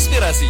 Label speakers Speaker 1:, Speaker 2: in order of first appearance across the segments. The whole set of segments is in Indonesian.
Speaker 1: Inspirasi.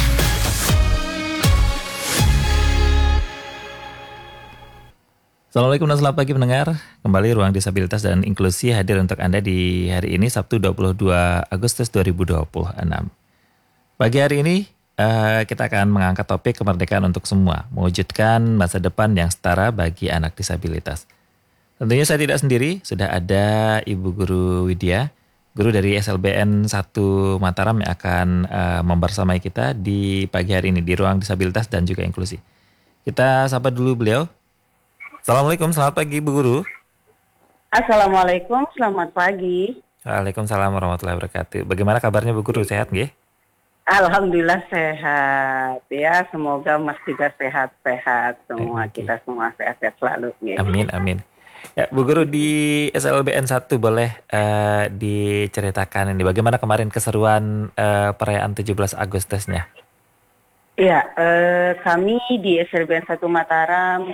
Speaker 2: Assalamualaikum dan selamat pagi pendengar. Kembali Ruang Disabilitas dan Inklusi hadir untuk Anda di hari ini Sabtu 22 Agustus 2026. Pagi hari ini kita akan mengangkat topik kemerdekaan untuk semua, mewujudkan masa depan yang setara bagi anak disabilitas. Tentunya saya tidak sendiri, sudah ada Ibu Guru Widya, guru dari SLBN 1 Mataram yang akan membersamai kita di pagi hari ini di Ruang Disabilitas dan juga Inklusi. Kita sapa dulu beliau. Assalamualaikum, selamat pagi Bu Guru.
Speaker 3: Assalamualaikum, selamat pagi.
Speaker 2: Waalaikumsalam warahmatullahi wabarakatuh. Bagaimana kabarnya Bu Guru, sehat nggih?
Speaker 3: Alhamdulillah sehat ya, semoga Mas juga sehat-sehat semua,
Speaker 2: Oke.
Speaker 3: kita semua sehat-sehat selalu ya.
Speaker 2: Amin. Ya, Bu Guru di SLBN 1 boleh diceritakan ini bagaimana kemarin keseruan perayaan 17 Agustusnya?
Speaker 3: Iya, kami di SLBN 1 Mataram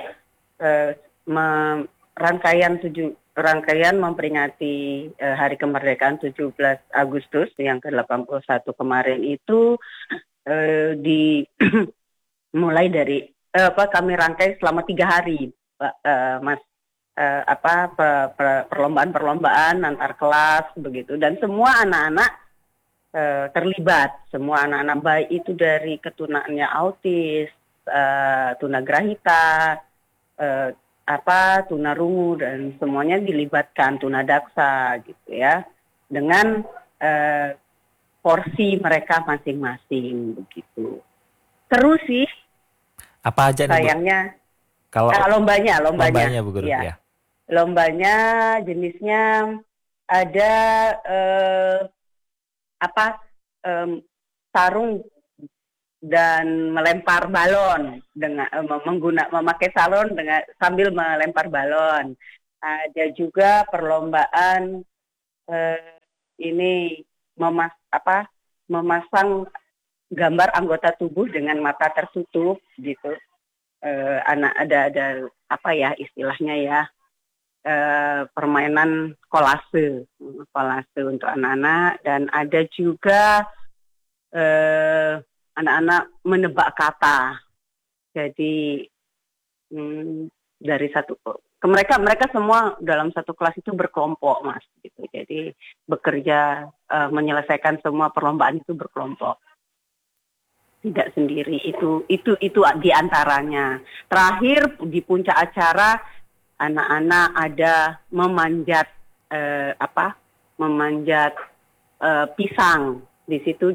Speaker 3: rangkaian memperingati Hari Kemerdekaan 17 Agustus yang ke-81 kemarin itu mulai dari kami rangkai selama 3 hari, Mas. Perlombaan antar kelas begitu, dan semua anak-anak terlibat, semua anak-anak baik itu dari ketunaannya autis, tunagrahita, tunarungu, dan semuanya dilibatkan, tunadaksa gitu ya, dengan porsi mereka masing-masing begitu. Terus sih
Speaker 2: Apa aja nih, Bu?
Speaker 3: sayangnya
Speaker 2: Kalau
Speaker 3: lombanya
Speaker 2: Bu Guru ya.
Speaker 3: Lombanya jenisnya ada sarung dan melempar balon dengan memakai salon sambil melempar balon. Ada juga perlombaan memasang gambar anggota tubuh dengan mata tertutup gitu. Ada istilahnya ya, permainan kolase untuk anak-anak, dan ada juga anak-anak menebak kata. Jadi dari mereka semua dalam satu kelas itu berkelompok, Mas, gitu. Jadi bekerja menyelesaikan semua perlombaan itu berkelompok, tidak sendiri. Itu di antaranya. Terakhir di puncak acara anak-anak ada memanjat pisang. Di situ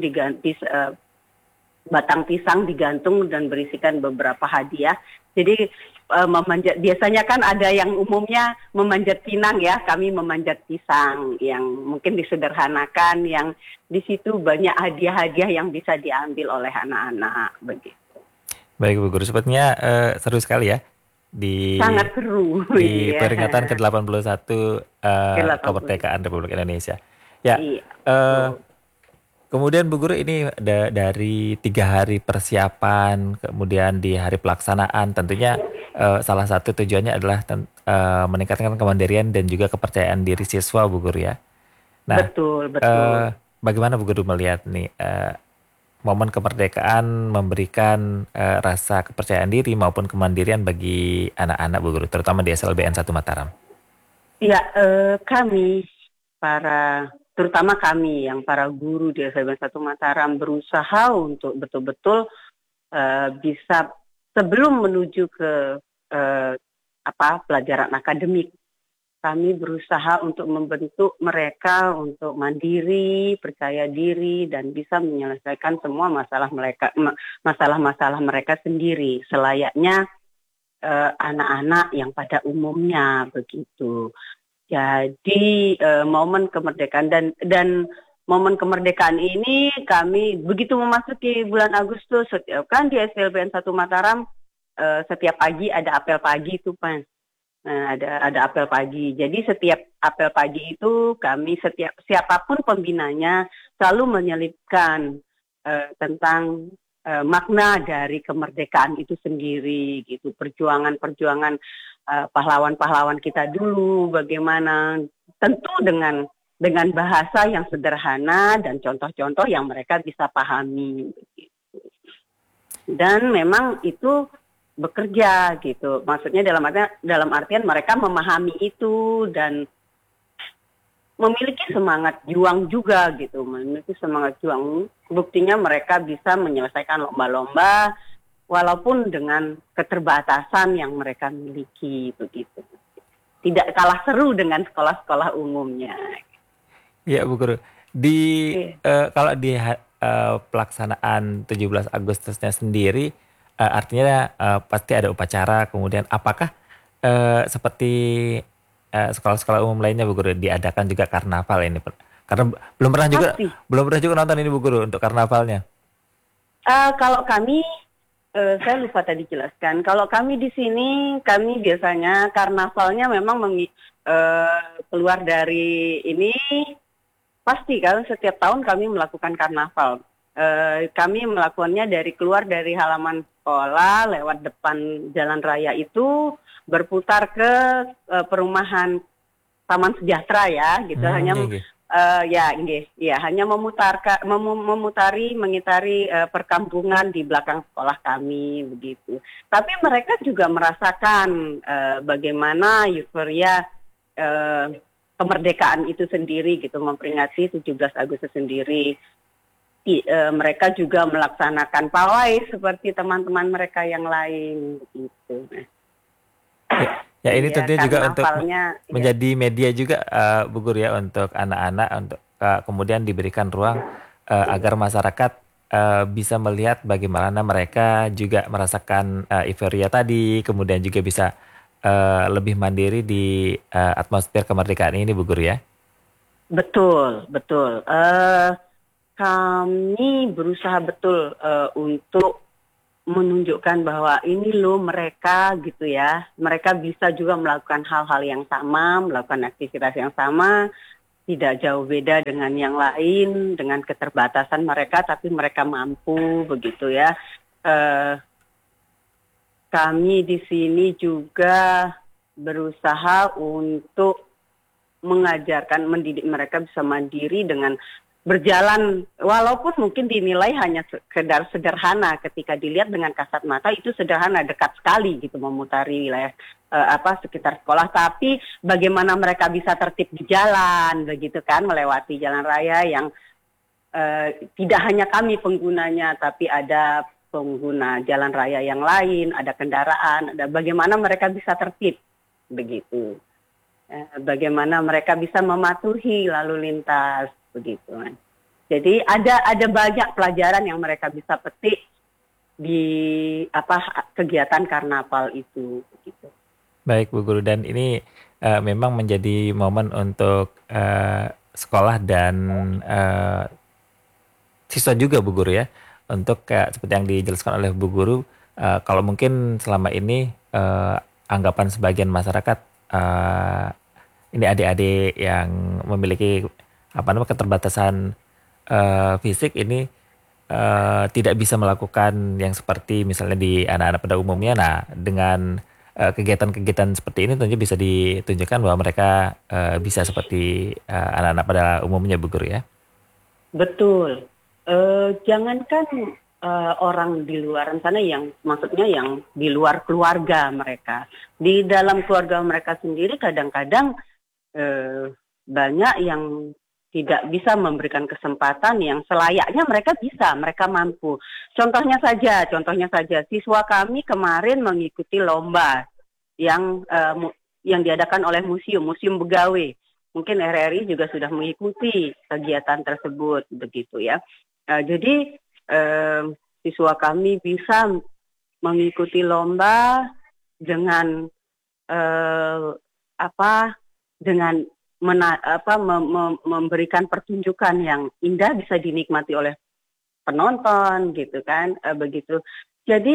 Speaker 3: batang pisang digantung dan berisikan beberapa hadiah. Jadi biasanya kan ada yang umumnya memanjat pinang ya, kami memanjat pisang yang mungkin disederhanakan, yang di situ banyak hadiah-hadiah yang bisa diambil oleh anak-anak begitu.
Speaker 2: Baik Bu Guru, sepertinya seru sekali ya
Speaker 3: sangat seru
Speaker 2: di
Speaker 3: iya.
Speaker 2: peringatan ke-81 kemerdekaan Republik Indonesia. Ya.
Speaker 3: Iya.
Speaker 2: Kemudian Bu Guru, ini dari 3 hari persiapan, kemudian di hari pelaksanaan, tentunya salah satu tujuannya adalah meningkatkan kemandirian dan juga kepercayaan diri siswa Bu Guru ya. Nah,
Speaker 3: Betul.
Speaker 2: Bagaimana Bu Guru melihat nih momen kemerdekaan memberikan rasa kepercayaan diri maupun kemandirian bagi anak-anak Bu Guru, terutama di SLBN 1 Mataram?
Speaker 3: Ya, terutama kami yang para guru di SLBN 1 Mataram berusaha untuk betul-betul bisa, sebelum menuju ke pelajaran akademik, kami berusaha untuk membentuk mereka untuk mandiri, percaya diri, dan bisa menyelesaikan semua masalah-masalah mereka sendiri, selayaknya anak-anak yang pada umumnya begitu. Jadi momen kemerdekaan dan momen kemerdekaan ini kami begitu memasuki bulan Agustus, kan di SLBN 1 Mataram setiap pagi ada apel pagi itu, Pak. Ada apel pagi. Jadi setiap apel pagi itu kami siapapun pembinanya selalu menyelipkan tentang makna dari kemerdekaan itu sendiri gitu. Perjuangan pahlawan-pahlawan kita dulu bagaimana, tentu dengan dengan bahasa yang sederhana dan contoh-contoh yang mereka bisa pahami. Dan memang itu bekerja gitu. Maksudnya dalam artian mereka memahami itu dan memiliki semangat juang juga gitu. Memiliki semangat juang. Buktinya mereka bisa menyelesaikan lomba-lomba walaupun dengan keterbatasan yang mereka miliki begitu. Tidak kalah seru dengan sekolah-sekolah umumnya.
Speaker 2: Ya Bu Guru, kalau di pelaksanaan 17 Agustusnya sendiri, artinya pasti ada upacara, kemudian apakah seperti sekolah-sekolah umum lainnya Bu Guru diadakan juga karnaval ini? Karena belum pernah juga nonton ini Bu Guru untuk karnavalnya.
Speaker 3: Kalau kami saya lupa tadi jelaskan. Kalau kami di sini, kami biasanya karnavalnya memang keluar dari ini, pasti kan setiap tahun kami melakukan karnaval. Kami melakukannya keluar dari halaman sekolah, lewat depan jalan raya itu, berputar ke perumahan Taman Sejahtera ya, gitu. Hanya mengitari perkampungan di belakang sekolah kami begitu. Tapi mereka juga merasakan bagaimana euforia kemerdekaan itu sendiri gitu, memperingati 17 Agustus sendiri. Mereka juga melaksanakan pawai seperti teman-teman mereka yang lain begitu.
Speaker 2: Ya ini tentunya juga untuk menjadi media juga Bu Guru ya untuk anak-anak untuk kemudian diberikan ruang agar masyarakat bisa melihat bagaimana mereka juga merasakan euforia tadi, kemudian juga bisa lebih mandiri di atmosfer kemerdekaan ini Bu Guru ya.
Speaker 3: Betul. Kami berusaha betul untuk menunjukkan bahwa ini loh mereka gitu ya. Mereka bisa juga melakukan hal-hal yang sama, melakukan aktivitas yang sama, tidak jauh beda dengan yang lain, dengan keterbatasan mereka, tapi mereka mampu begitu ya. Kami di sini juga berusaha untuk mendidik mereka bisa mandiri dengan berjalan, walaupun mungkin dinilai hanya sekedar sederhana ketika dilihat dengan kasat mata itu sederhana, dekat sekali gitu memutari wilayah sekitar sekolah, tapi bagaimana mereka bisa tertib di jalan begitu kan, melewati jalan raya yang tidak hanya kami penggunanya, tapi ada pengguna jalan raya yang lain, ada kendaraan, ada bagaimana mereka bisa tertib begitu. Bagaimana mereka bisa mematuhi lalu lintas begitu. Jadi ada banyak pelajaran yang mereka bisa petik di kegiatan karnaval itu begitu.
Speaker 2: Baik Bu Guru, dan ini memang menjadi momen untuk sekolah dan siswa juga Bu Guru ya, untuk seperti yang dijelaskan oleh Bu Guru, kalau mungkin selama ini anggapan sebagian masyarakat ini adik-adik yang memiliki keterbatasan fisik ini tidak bisa melakukan yang seperti misalnya di anak-anak pada umumnya. Nah, dengan kegiatan-kegiatan seperti ini tentunya bisa ditunjukkan bahwa mereka bisa seperti anak-anak pada umumnya Bu Guru ya.
Speaker 3: Betul. Jangankan orang di luar sana, yang maksudnya yang di luar keluarga mereka, di dalam keluarga mereka sendiri kadang-kadang banyak yang tidak bisa memberikan kesempatan yang selayaknya mereka mampu. Contohnya saja, siswa kami kemarin mengikuti lomba yang diadakan oleh Museum Begawe. Mungkin RRI juga sudah mengikuti kegiatan tersebut begitu ya. Jadi siswa kami bisa mengikuti lomba dengan memberikan pertunjukan yang indah, bisa dinikmati oleh penonton gitu kan, begitu. Jadi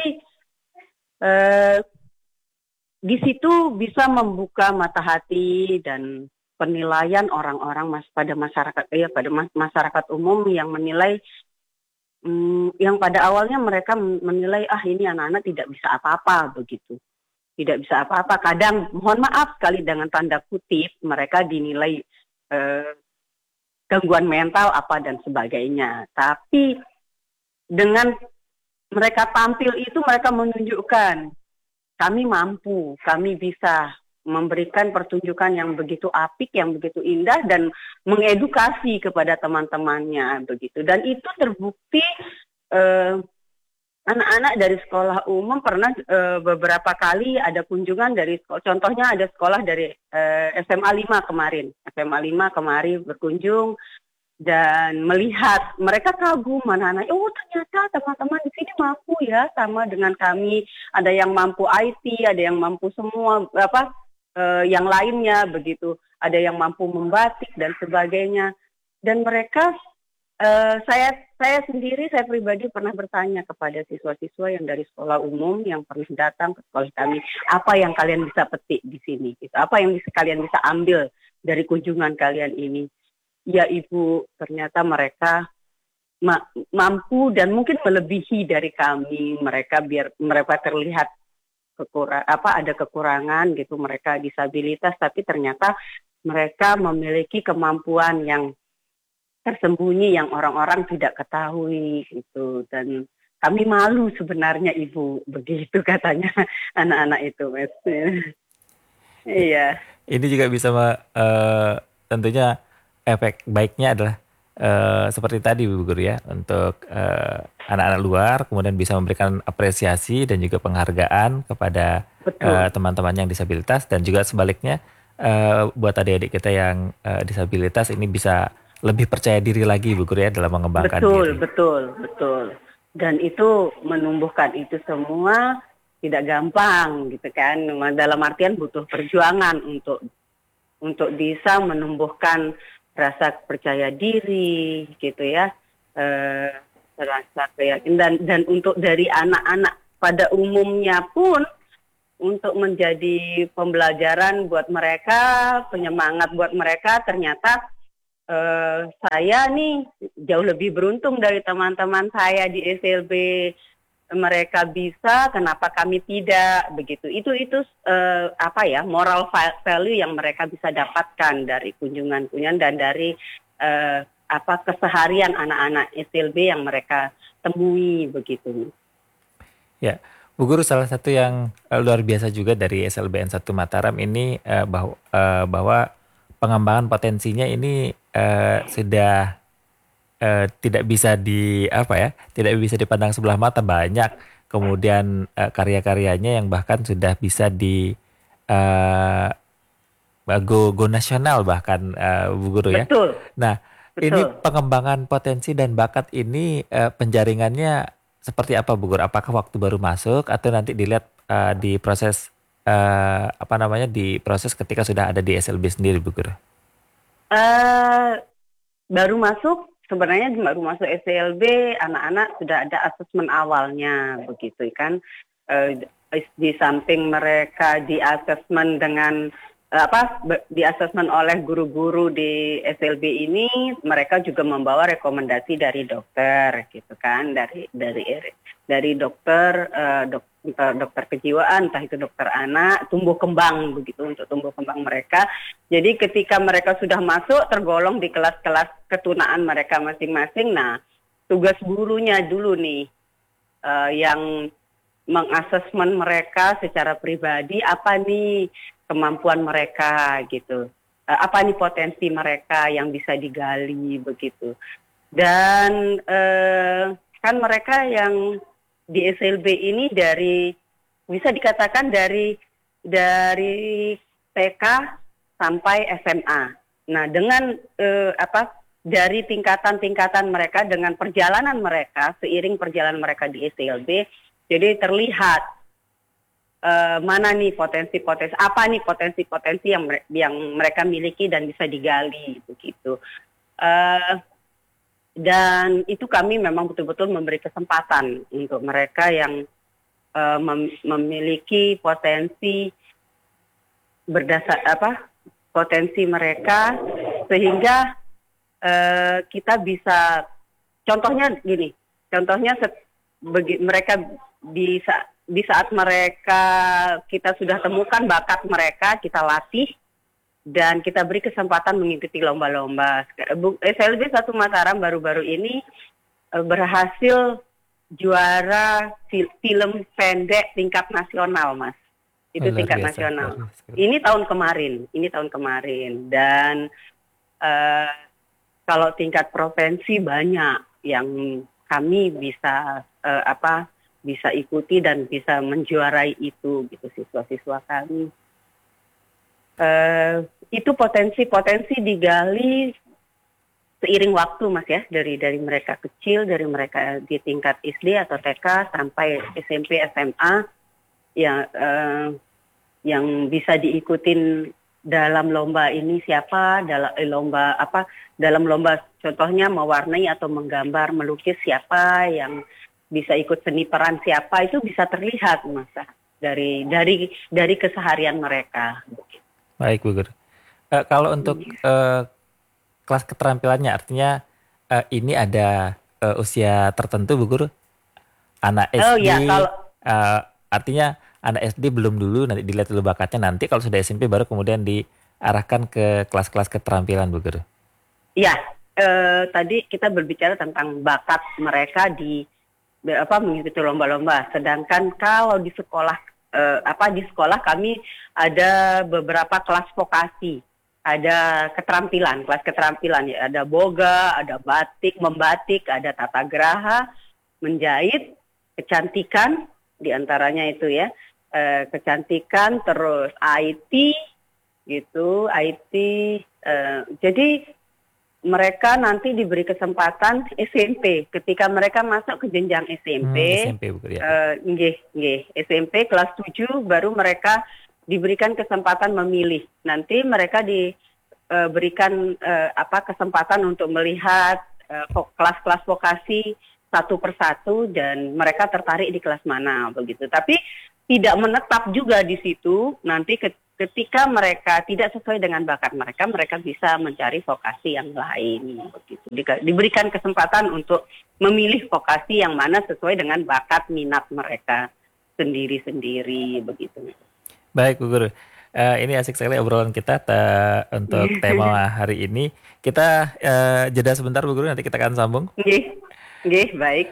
Speaker 3: di situ bisa membuka mata hati dan penilaian orang-orang pada masyarakat umum yang menilai, yang pada awalnya mereka menilai ini anak-anak tidak bisa apa-apa begitu. Tidak bisa apa-apa. Kadang, mohon maaf sekali dengan tanda kutip, mereka dinilai gangguan mental apa dan sebagainya. Tapi dengan mereka tampil itu mereka menunjukkan kami mampu, kami bisa memberikan pertunjukan yang begitu apik, yang begitu indah dan mengedukasi kepada teman-temannya begitu. Dan itu terbukti anak-anak dari sekolah umum pernah beberapa kali ada kunjungan dari sekolah. Contohnya ada sekolah dari SMA 5 kemarin. SMA 5 kemarin berkunjung dan melihat mereka kagum anak-anak. Oh ternyata teman-teman di sini mampu ya sama dengan kami. Ada yang mampu IT, ada yang mampu semua yang lainnya begitu. Ada yang mampu membatik dan sebagainya. Dan mereka saya sendiri, saya pribadi pernah bertanya kepada siswa-siswa yang dari sekolah umum yang pernah datang ke sekolah kami, apa yang kalian bisa petik di sini? Gitu. Apa yang kalian bisa ambil dari kunjungan kalian ini? Ya Ibu, ternyata mereka mampu dan mungkin melebihi dari kami. Mereka terlihat ada kekurangan gitu, mereka disabilitas, tapi ternyata mereka memiliki kemampuan yang tersembunyi yang orang-orang tidak ketahui gitu. Dan kami malu sebenarnya Ibu, begitu katanya anak-anak itu, Mas. Iya.
Speaker 2: Ini juga bisa tentunya efek baiknya adalah seperti tadi Bu Guru ya, untuk anak-anak luar kemudian bisa memberikan apresiasi dan juga penghargaan kepada teman-teman yang disabilitas, dan juga sebaliknya buat adik-adik kita yang disabilitas ini bisa lebih percaya diri lagi Bu Guru ya dalam mengembangkan diri.
Speaker 3: Betul. Dan itu menumbuhkan itu semua tidak gampang gitu kan. Dalam artian butuh perjuangan untuk bisa menumbuhkan rasa percaya diri gitu ya. Rasa keyakinan dan untuk dari anak-anak pada umumnya pun untuk menjadi pembelajaran buat mereka, penyemangat buat mereka. Ternyata saya nih jauh lebih beruntung dari teman-teman saya di SLB. Mereka bisa, kenapa kami tidak begitu? Itu moral value yang mereka bisa dapatkan dari kunjungan-kunjungan dan dari keseharian anak-anak SLB yang mereka temui begitu.
Speaker 2: Ya, Bu Guru, salah satu yang luar biasa juga dari SLBN 1 Mataram ini bahwa pengembangan potensinya ini sudah tidak bisa tidak bisa dipandang sebelah mata. Banyak kemudian karya-karyanya yang bahkan sudah bisa go nasional bahkan, Bu Guru ya.
Speaker 3: Betul.
Speaker 2: Nah, ini pengembangan potensi dan bakat ini penjaringannya seperti apa Bu Guru? Apakah waktu baru masuk atau nanti dilihat di proses di proses ketika sudah ada di SLB sendiri Bu Guru?
Speaker 3: Baru masuk SLB, anak-anak sudah ada asesmen awalnya begitu kan. Di samping mereka di asesmen dengan di asesmen oleh guru-guru di SLB ini, mereka juga membawa rekomendasi dari dokter gitu kan, dari dokter kejiwaan, entah itu dokter anak, tumbuh kembang begitu, untuk tumbuh kembang mereka. Jadi ketika mereka sudah masuk tergolong di kelas-kelas ketunaan mereka masing-masing, nah tugas gurunya dulu nih yang mengasesmen mereka secara pribadi, apa nih kemampuan mereka gitu, apa nih potensi mereka yang bisa digali begitu. Dan kan mereka yang di SLB ini bisa dikatakan dari TK sampai SMA. Nah, dengan dari tingkatan-tingkatan mereka, dengan perjalanan mereka, seiring perjalanan mereka di SLB, jadi terlihat mana nih potensi-potensi, apa nih potensi-potensi yang mereka miliki dan bisa digali begitu. Dan itu kami memang betul-betul memberi kesempatan untuk mereka yang memiliki potensi potensi mereka, sehingga kita bisa, contohnya mereka di saat mereka kita sudah temukan bakat mereka, kita latih dan kita beri kesempatan mengikuti lomba-lomba. SLB Satu Mataram baru-baru ini berhasil juara film pendek tingkat nasional, Mas. Itu
Speaker 2: Luar
Speaker 3: tingkat
Speaker 2: biasa,
Speaker 3: nasional.
Speaker 2: luar biasa.
Speaker 3: Ini tahun kemarin, dan kalau tingkat provinsi banyak yang kami bisa bisa ikuti dan bisa menjuarai itu gitu siswa-siswa kami. Itu potensi-potensi digali seiring waktu, Mas, ya, dari mereka kecil, dari mereka di tingkat SD atau TK sampai SMP SMA yang bisa diikutin dalam lomba ini siapa, dalam lomba contohnya mewarnai atau menggambar, melukis siapa, yang bisa ikut seni peran siapa, itu bisa terlihat, Mas, dari keseharian mereka.
Speaker 2: Baik, Bu Guru. Kalau untuk kelas keterampilannya, artinya ini ada usia tertentu, Bu Guru? Anak SD,
Speaker 3: Ya, kalau
Speaker 2: artinya anak SD belum dulu, nanti dilihat dulu bakatnya, nanti kalau sudah SMP baru kemudian diarahkan ke kelas-kelas keterampilan, Bu Guru.
Speaker 3: ya, tadi kita berbicara tentang bakat mereka mengikuti lomba-lomba. Sedangkan kalau di sekolah kami ada beberapa kelas vokasi, ada kelas keterampilan, ya, ada boga, ada membatik, ada tata geraha, menjahit, kecantikan, diantaranya itu ya, kecantikan, terus IT gitu, IT. Jadi mereka nanti diberi kesempatan SMP ketika mereka masuk ke jenjang SMP.
Speaker 2: SMP, Bu Guru, ya.
Speaker 3: SMP kelas 7 baru mereka diberikan kesempatan memilih. Nanti mereka diberikan kesempatan untuk melihat kelas-kelas vokasi satu persatu dan mereka tertarik di kelas mana begitu. Tapi tidak menetap juga di situ. Nanti ketika mereka tidak sesuai dengan bakat mereka, mereka bisa mencari vokasi yang lain begitu. Diberikan kesempatan untuk memilih vokasi yang mana sesuai dengan bakat minat mereka sendiri-sendiri begitu.
Speaker 2: Baik, Bu Guru. Ini asik sekali obrolan kita untuk tema hari ini. Kita jeda sebentar, Bu Guru, nanti kita akan sambung.
Speaker 3: Baik.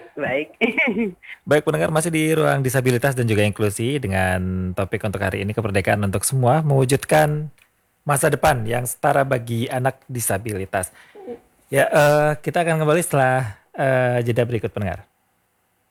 Speaker 2: Baik, pendengar, masih di ruang disabilitas dan juga inklusi dengan topik untuk hari ini, kemerdekaan untuk semua, mewujudkan masa depan yang setara bagi anak disabilitas. Ya, kita akan kembali setelah jeda berikut, pendengar.